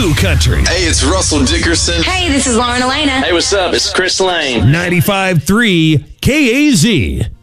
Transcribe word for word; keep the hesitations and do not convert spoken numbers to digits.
New Country. Hey, it's Russell Dickerson. Hey, this is Lauren Elena. Hey, what's up? It's Chris Lane. ninety-five point three K A Z.